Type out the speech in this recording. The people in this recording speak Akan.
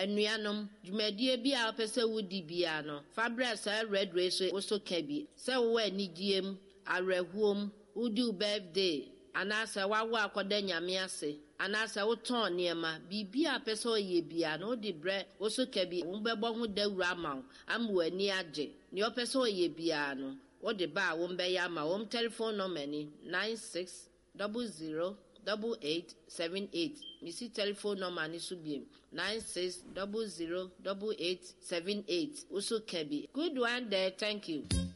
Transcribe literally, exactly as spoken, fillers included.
Enuanom, dwumadie bi a opese wudi bia no. Fabra sa red race also kebi. Se wo anigiem, arehuom, udi birthday. Anasa wawa akwada nyame ase. Anasa wo ton niema. Bibia pese oye bia no di bre also kebi. Wo bebo ho dawura ma amu ani age. Ni opese oye bia no. Wo de ba wo mbe ya ma wo telephone number ni nine six zero zero eight eight seven eight. Misi telephone number ni subiem nine six zero zero eight eight seven eight. Also kebi. Good one there, thank you.